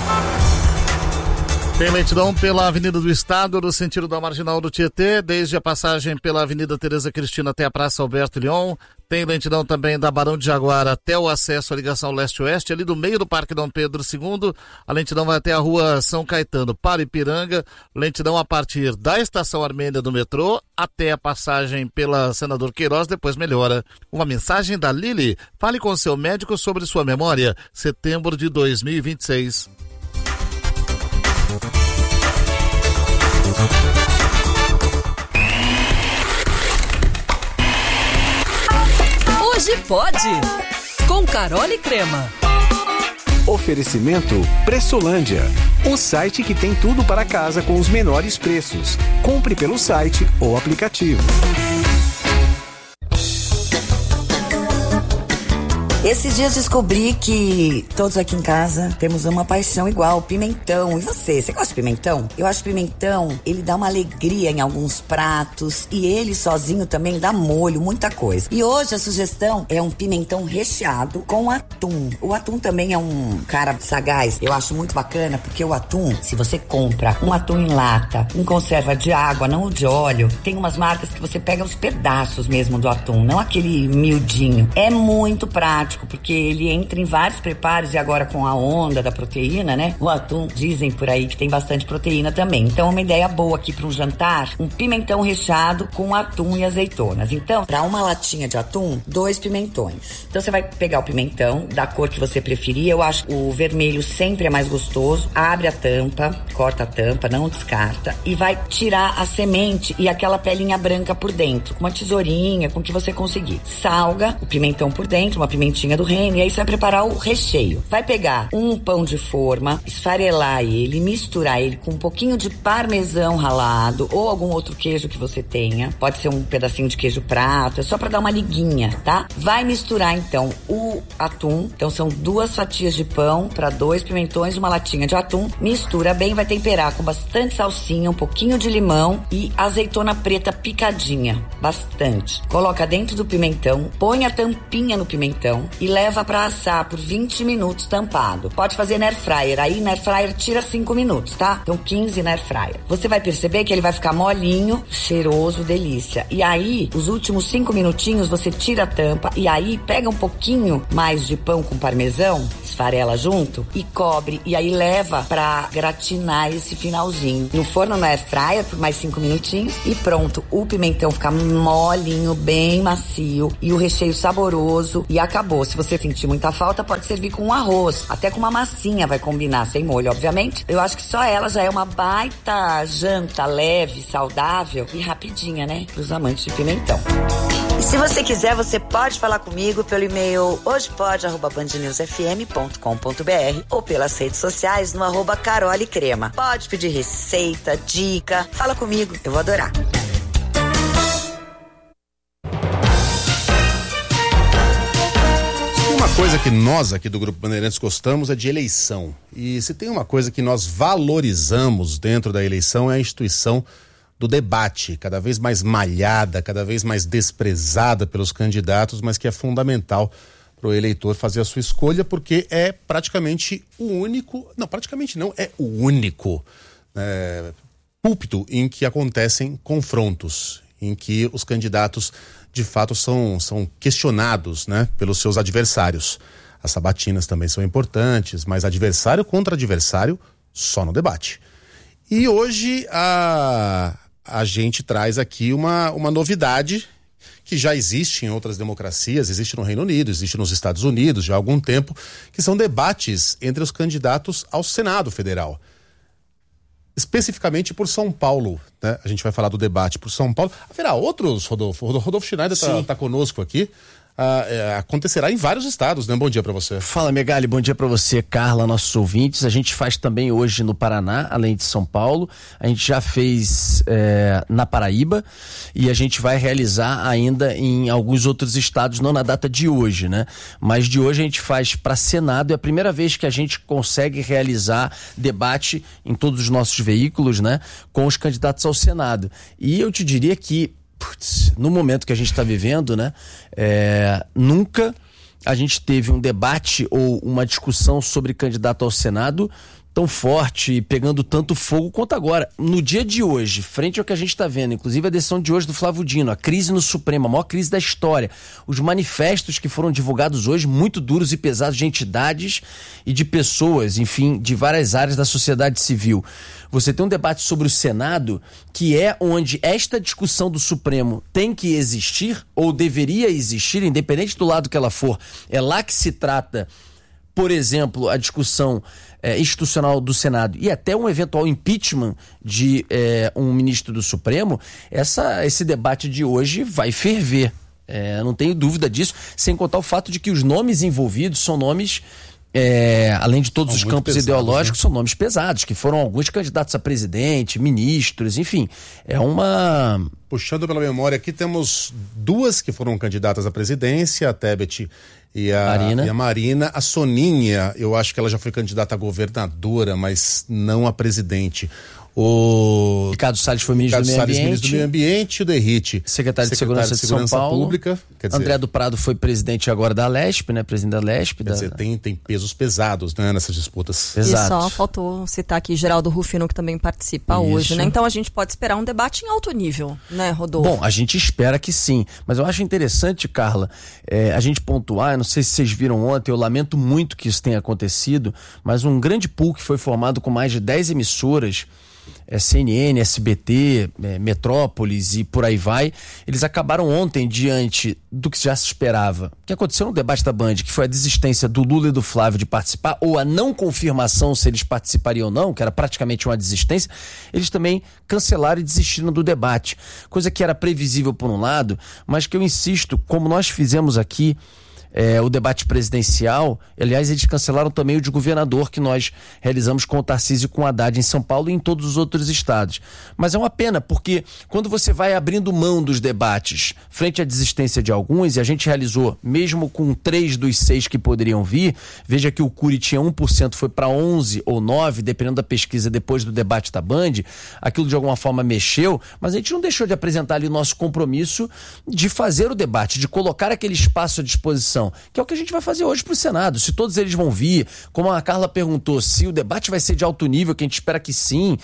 Tem lentidão pela Avenida do Estado, no sentido da Marginal do Tietê, desde a passagem pela Avenida Tereza Cristina até a Praça Alberto Leon. Tem lentidão também da Barão de Jaguara até o acesso à ligação leste-oeste, ali do meio do Parque Dom Pedro II. A lentidão vai até a Rua São Caetano para Ipiranga. Lentidão a partir da Estação Armênia do metrô até a passagem pela Senador Queiroz, depois melhora. Uma mensagem da Lili. Fale com seu médico sobre sua memória. Setembro de 2026. Hoje pode. Com Carol e Crema. Oferecimento Pressolândia, o site que tem tudo para casa com os menores preços. Compre pelo site ou aplicativo. Esses dias descobri que todos aqui em casa temos uma paixão igual, pimentão. E você gosta de pimentão? Eu acho que pimentão, ele dá uma alegria em alguns pratos e ele sozinho também dá molho, muita coisa. E hoje a sugestão é um pimentão recheado com atum. O atum também é um cara sagaz. Eu acho muito bacana porque o atum, se você compra um atum em lata, em conserva de água, não o de óleo, tem umas marcas que você pega os pedaços mesmo do atum, não aquele miudinho. É muito prático, porque ele entra em vários preparos e agora com a onda da proteína, né? O atum, dizem por aí que tem bastante proteína também. Então, uma ideia boa aqui para um jantar, um pimentão recheado com atum e azeitonas. Então, para uma latinha de atum, 2 pimentões. Então, você vai pegar o pimentão da cor que você preferir. Eu acho que o vermelho sempre é mais gostoso. Abre a tampa, corta a tampa, não descarta e vai tirar a semente e aquela pelinha branca por dentro, com uma tesourinha, com o que você conseguir. Salga o pimentão por dentro, uma pimentinha pimentinha do reino, e aí você vai preparar o recheio. Vai pegar um pão de forma, esfarelar ele, misturar ele com um pouquinho de parmesão ralado ou algum outro queijo que você tenha. Pode ser um pedacinho de queijo prato, é só pra dar uma liguinha, tá? Vai misturar então o atum. Então são 2 fatias de pão para 2 pimentões, uma latinha de atum. Mistura bem, vai temperar com bastante salsinha, um pouquinho de limão e azeitona preta picadinha, bastante. Coloca dentro do pimentão, põe a tampinha no pimentão e leva para assar por 20 minutos tampado. Pode fazer na air fryer, aí na air fryer tira 5 minutos, tá? Então 15 na air fryer. Você vai perceber que ele vai ficar molinho, cheiroso, delícia. E aí, os últimos 5 minutinhos você tira a tampa e aí pega um pouquinho mais de pão com parmesão, esfarela junto e cobre, e aí leva pra gratinar esse finalzinho no forno na air fryer por mais 5 minutinhos e pronto. O pimentão fica molinho, bem macio e o recheio saboroso e acabou. Se você sentir muita falta, pode servir com um arroz, até com uma massinha vai combinar, sem molho, obviamente. Eu acho que só ela já é uma baita janta leve, saudável e rapidinha, né? Pros amantes de pimentão. E se você quiser, você pode falar comigo pelo e-mail hojepode@bandnewsfm.com.br ou pelas redes sociais no @carolecrema. Pode pedir receita, dica, fala comigo, eu vou adorar. Uma coisa que nós aqui do Grupo Bandeirantes gostamos é de eleição. E se tem uma coisa que nós valorizamos dentro da eleição é a instituição do debate, cada vez mais malhada, cada vez mais desprezada pelos candidatos, mas que é fundamental para o eleitor fazer a sua escolha, porque é praticamente o único, não, praticamente não, é o único púlpito em que acontecem confrontos, em que os candidatos de fato são questionados, né, pelos seus adversários. As sabatinas também são importantes, mas adversário contra adversário só no debate. E hoje a gente traz aqui uma novidade que já existe em outras democracias, existe no Reino Unido, existe nos Estados Unidos já há algum tempo, que são debates entre os candidatos ao Senado Federal. Especificamente por São Paulo, né? A gente vai falar do debate por São Paulo. Haverá outros, Rodolfo? Rodolfo Schneider está conosco aqui. Acontecerá em vários estados, né? Bom dia para você. Fala, Megali, bom dia para você, Carla, nossos ouvintes. A gente faz também hoje no Paraná, além de São Paulo. A gente já fez na Paraíba e a gente vai realizar ainda em alguns outros estados, não na data de hoje, né? Mas de hoje a gente faz para Senado. É a primeira vez que a gente consegue realizar debate em todos os nossos veículos, né? Com os candidatos ao Senado. E eu te diria que no momento que a gente está vivendo, né, nunca a gente teve um debate ou uma discussão sobre candidato ao Senado tão forte e pegando tanto fogo quanto agora. No dia de hoje, frente ao que a gente está vendo, inclusive a decisão de hoje do Flávio Dino, a crise no Supremo, a maior crise da história, os manifestos que foram divulgados hoje, muito duros e pesados de entidades e de pessoas, enfim, de várias áreas da sociedade civil. Você tem um debate sobre o Senado, que é onde esta discussão do Supremo tem que existir, ou deveria existir, independente do lado que ela for. É lá que se trata, por exemplo, a discussão institucional do Senado e até um eventual impeachment de um ministro do Supremo. Esse debate de hoje vai ferver, não tenho dúvida disso, sem contar o fato de que os nomes envolvidos são nomes, além de todos os campos pesados, ideológicos, né? São nomes pesados, que foram alguns candidatos a presidente, ministros, enfim, Puxando pela memória aqui, temos 2 que foram candidatas à presidência, a Tebet e a Marina. A Soninha, eu acho que ela já foi candidata a governadora, mas não a presidente. O Ricardo Salles foi ministro do Meio Ambiente, o Derrite, secretário de Segurança de São Paulo. Pública. Quer dizer, André do Prado foi presidente agora da Lesp, né? Presidente da Lesp. Quer dizer, tem pesos pesados, né, nessas disputas. Exato. E só faltou citar aqui Geraldo Rufino, que também participa hoje, né? Então a gente pode esperar um debate em alto nível, né, Rodolfo? Bom, a gente espera que sim, mas eu acho interessante, Carla, a gente pontuar, eu não sei se vocês viram ontem, eu lamento muito que isso tenha acontecido, mas um grande pool que foi formado com mais de 10 emissoras, CNN, SBT, Metrópolis e por aí vai, eles acabaram ontem diante do que já se esperava. O que aconteceu no debate da Band, que foi a desistência do Lula e do Flávio de participar, ou a não confirmação se eles participariam ou não, que era praticamente uma desistência, eles também cancelaram e desistiram do debate. Coisa que era previsível por um lado, mas que eu insisto, como nós fizemos aqui, o debate presidencial. Aliás, eles cancelaram também o de governador que nós realizamos com o Tarcísio e com o Haddad em São Paulo e em todos os outros estados. Mas é uma pena, porque quando você vai abrindo mão dos debates frente à desistência de alguns, e a gente realizou, mesmo com 3 dos 6 que poderiam vir, veja que o Cury tinha 1%, foi para 11 ou 9, dependendo da pesquisa depois do debate da Band, aquilo de alguma forma mexeu, mas a gente não deixou de apresentar ali o nosso compromisso de fazer o debate, de colocar aquele espaço à disposição, que é o que a gente vai fazer hoje para o Senado. Se todos eles vão vir, como a Carla perguntou, se o debate vai ser de alto nível, que a gente espera que sim,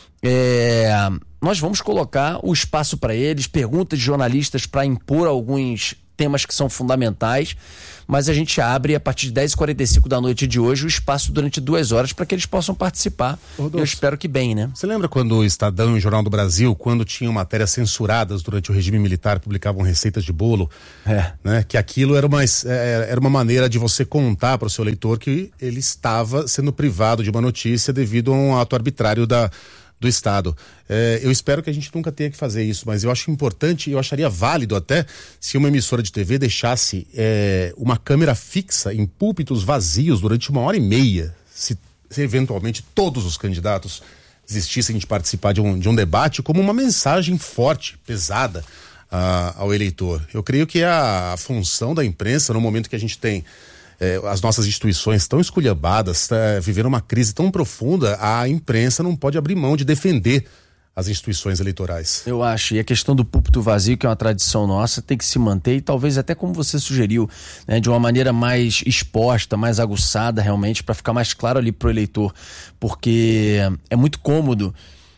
nós vamos colocar o espaço para eles, perguntas de jornalistas para impor alguns temas que são fundamentais, mas a gente abre a partir de 10h45 da noite de hoje o espaço durante 2 horas para que eles possam participar. Eu espero que bem, né? Você lembra quando o Estadão e o Jornal do Brasil, quando tinham matérias censuradas durante o regime militar, publicavam receitas de bolo, né? Que aquilo era uma maneira de você contar para o seu leitor que ele estava sendo privado de uma notícia devido a um ato arbitrário do Estado. Eu espero que a gente nunca tenha que fazer isso, mas eu acho importante e eu acharia válido até se uma emissora de TV deixasse uma câmera fixa em púlpitos vazios durante 1h30, se eventualmente todos os candidatos desistissem de participar de um debate, como uma mensagem forte, pesada ao eleitor. Eu creio que a função da imprensa, no momento que a gente tem as nossas instituições tão esculhambadas, vivendo uma crise tão profunda, a imprensa não pode abrir mão de defender as instituições eleitorais. Eu acho, e a questão do púlpito vazio, que é uma tradição nossa, tem que se manter, e talvez até como você sugeriu, né, de uma maneira mais exposta, mais aguçada realmente, para ficar mais claro ali pro eleitor, porque é muito cômodo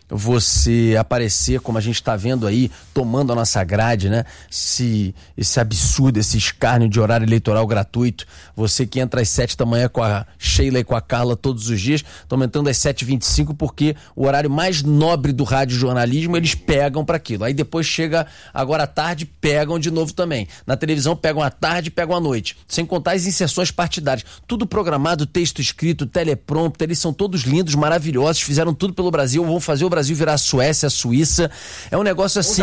você aparecer, como a gente está vendo aí, tomando a nossa grade, né? Esse absurdo, esse escárnio de horário eleitoral gratuito. Você que entra às 7 da manhã com a Sheila e com a Carla todos os dias, estão entrando às 7h25 porque o horário mais nobre do rádio jornalismo eles pegam para aquilo. Aí depois chega agora à tarde, pegam de novo também. Na televisão pegam à tarde, pegam à noite. Sem contar as inserções partidárias. Tudo programado, texto escrito, teleprompter, eles são todos lindos, maravilhosos, fizeram tudo pelo Brasil, vão fazer o Brasil virar a Suécia, a Suíça. É um negócio assim...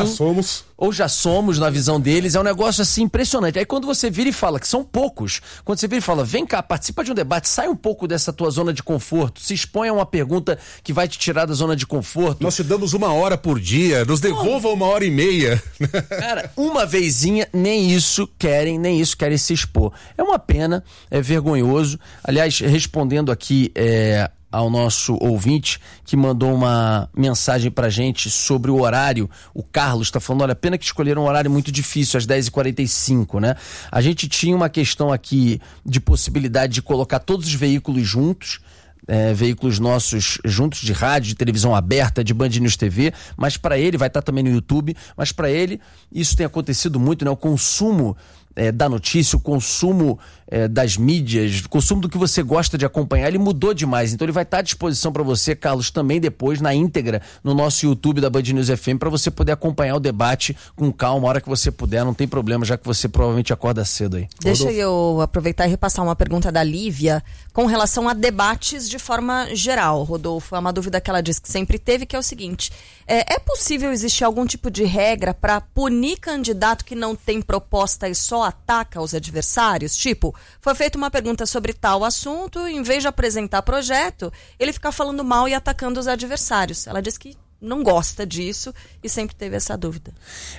Ou já somos na visão deles, é um negócio assim impressionante. Aí quando você vira e fala, que são poucos, quando você vira e fala, vem cá, participa de um debate, sai um pouco dessa tua zona de conforto, se expõe a uma pergunta que vai te tirar da zona de conforto. Nós te damos 1 hora por dia, nos devolva 1h30. Cara, uma vezinha, nem isso querem se expor. É uma pena, é vergonhoso. Aliás, respondendo aqui ao nosso ouvinte que mandou uma mensagem pra gente sobre o horário, o Carlos está falando, olha, pena que escolheram um horário muito difícil, às 10h45, né? A gente tinha uma questão aqui de possibilidade de colocar todos os veículos juntos, veículos nossos juntos, de rádio, de televisão aberta, de Band News TV, mas para ele, vai estar também no YouTube, mas para ele isso tem acontecido muito, né? O consumo da notícia, o consumo das mídias, o consumo do que você gosta de acompanhar, ele mudou demais, então ele vai estar à disposição para você, Carlos, também depois na íntegra no nosso YouTube da Band News FM, para você poder acompanhar o debate com calma, a hora que você puder, não tem problema, já que você provavelmente acorda cedo aí. Deixa eu aproveitar e repassar uma pergunta da Lívia com relação a debates de forma geral, Rodolfo. É uma dúvida que ela diz que sempre teve, que é o seguinte: é possível existir algum tipo de regra para punir candidato que não tem proposta e só ataca os adversários? Tipo, foi feita uma pergunta sobre tal assunto, em vez de apresentar projeto, ele fica falando mal e atacando os adversários. Ela diz que não gosta disso e sempre teve essa dúvida.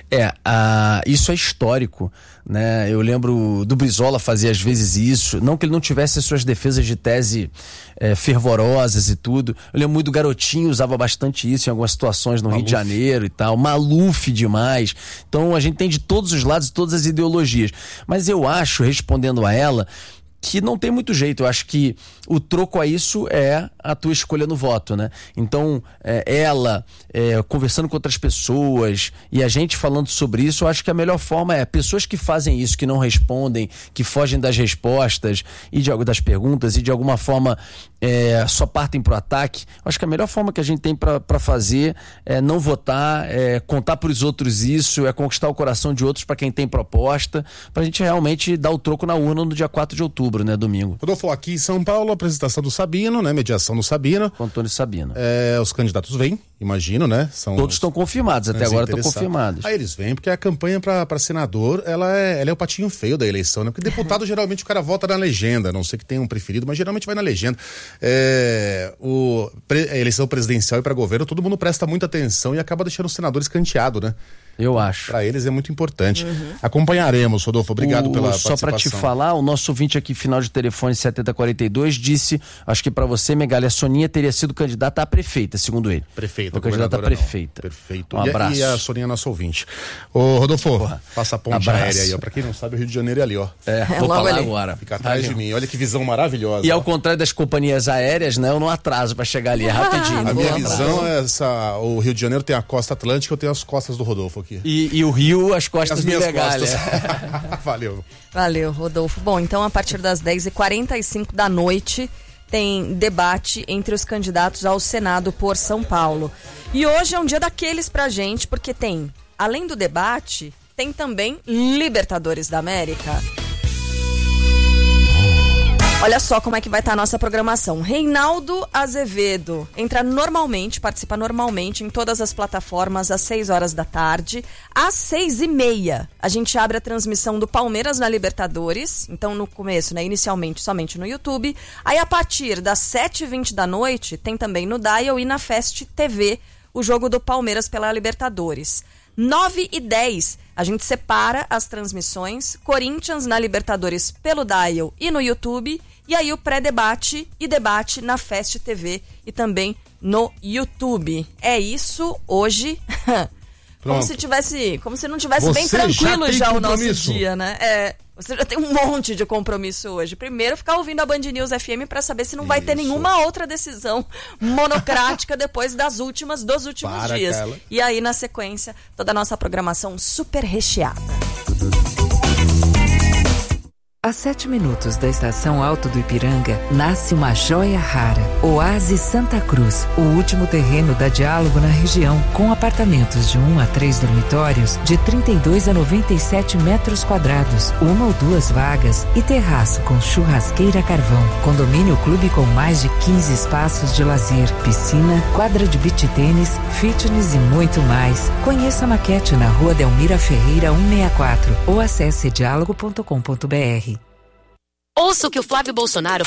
Isso é histórico, né? Eu lembro do Brizola fazer às vezes isso, não que ele não tivesse as suas defesas de tese fervorosas e tudo. Eu lembro muito do Garotinho, usava bastante isso em algumas situações no Rio de Janeiro e tal, Maluf demais. Então a gente tem de todos os lados, todas as ideologias. Mas eu acho, respondendo a ela, que não tem muito jeito. Eu acho que o troco a isso é a tua escolha no voto, né? Então, ela conversando com outras pessoas e a gente falando sobre isso, eu acho que a melhor forma é pessoas que fazem isso, que não respondem, que fogem das respostas e das perguntas e de alguma forma só partem pro ataque. Eu acho que a melhor forma que a gente tem para fazer é não votar, contar pros outros isso, conquistar o coração de outros para quem tem proposta, pra gente realmente dar o troco na urna no dia 4 de outubro. outubro, né? Domingo. Rodolfo, aqui em São Paulo, a apresentação do Sabino, né? Mediação do Sabino. Com Antônio Sabino. Os candidatos vêm, imagino, né? Todos estão confirmados, até agora estão confirmados. Aí eles vêm, porque a campanha para senador, ela é o patinho feio da eleição, né? Porque deputado, geralmente, o cara vota na legenda, a não sei que tenha um preferido, mas geralmente vai na legenda. A eleição presidencial e para governo, todo mundo presta muita atenção e acaba deixando os senadores canteados, né? Eu acho. Para eles é muito importante. Acompanharemos, Rodolfo. Obrigado pela participação. Só para te falar, o nosso ouvinte aqui, final de telefone 7042, disse, acho que para você, Megali, a Soninha teria sido candidata a prefeita, segundo ele. Prefeita. Candidata a prefeita. Perfeito. Um abraço. E a Soninha é nossa ouvinte. Ô, Rodolfo, faça a ponte aérea aí, ó. Pra quem não sabe, o Rio de Janeiro é ali, ó. Vou falar agora. Fica atrás de mim. Olha que visão maravilhosa. E ao contrário das companhias aéreas, né? Eu não atraso para chegar ali, é rapidinho. A minha visão é essa, o Rio de Janeiro tem a costa atlântica, eu tenho as costas do Rodolfo aqui. E o Rio, as costas do Megali. Valeu. Valeu, Rodolfo. Bom, então a partir das 10h45 da noite tem debate entre os candidatos ao Senado por São Paulo. E hoje é um dia daqueles pra gente, porque tem, além do debate, tem também Libertadores da América. Olha só como é que vai estar a nossa programação. Reinaldo Azevedo participa normalmente em todas as plataformas às 6 horas da tarde. Às 6h30, a gente abre a transmissão do Palmeiras na Libertadores. Então, no começo, né, inicialmente, somente no YouTube. Aí, a partir das 7h20 da noite, tem também no Dial e na Fast TV o jogo do Palmeiras pela Libertadores. 9h10, a gente separa as transmissões. Corinthians na Libertadores pelo Dial e no YouTube. E aí o pré-debate e debate na Fast TV e também no YouTube. É isso hoje. Como se não tivesse bem tranquilo já o nosso dia, né? Você já tem um monte de compromisso hoje. Primeiro, ficar ouvindo a Band News FM para saber se não vai ter nenhuma outra decisão monocrática depois dos últimos dias. Aquela. E aí, na sequência, toda a nossa programação super recheada. A 7 minutos da estação Alto do Ipiranga, nasce uma joia rara. Oásis Santa Cruz, o último terreno da Diálogo na região, com apartamentos de 1 a 3 dormitórios, de 32 a 97 metros quadrados, 1 ou 2 vagas e terraço com churrasqueira a carvão. Condomínio clube com mais de 15 espaços de lazer, piscina, quadra de beach tênis, fitness e muito mais. Conheça a maquete na Rua Delmira Ferreira 164 ou acesse dialogo.com.br. Ouça o que o Flávio Bolsonaro